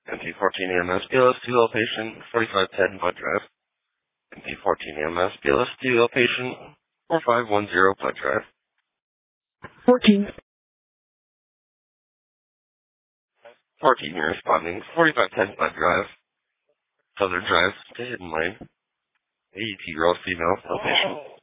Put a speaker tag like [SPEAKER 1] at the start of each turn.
[SPEAKER 1] NP14 EMS, BLS 2 patient, 4510 Bud Drive. NP14 EMS, BLS 2 patient, 4510 Bud Drive. 14 you're responding, 4510 Bud Drive. Southern Drive to Hidden Lane. AET girl, female, patient.